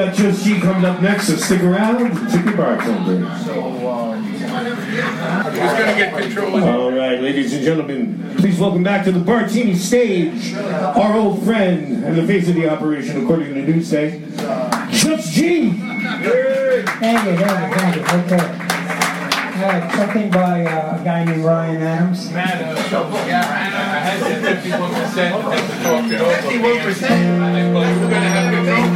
got Just G coming up next, so stick around and tip your bartender. Who's going to get control? All right, ladies and gentlemen, please welcome back to the Bartini stage our old friend and the face of the operation, according to Newsday, Just G. Thank you. Okay. Something by a guy named Ryan Adams. I had said 51%, but then we talked it over. 51%? Well, you were going to have control.